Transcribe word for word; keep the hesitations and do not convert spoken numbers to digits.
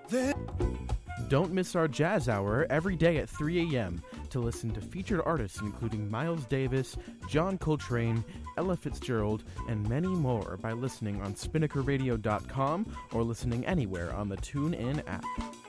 Don't miss our Jazz Hour every day at three a.m. to listen to featured artists including Miles Davis, John Coltrane, Ella Fitzgerald, and many more by listening on spinnaker radio dot com or listening anywhere on the TuneIn app.